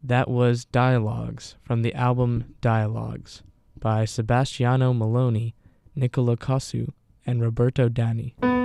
That was Dialogues from the album Dialogues by Sebastiano Maloney, Nicola Cosu, and Roberto Dani.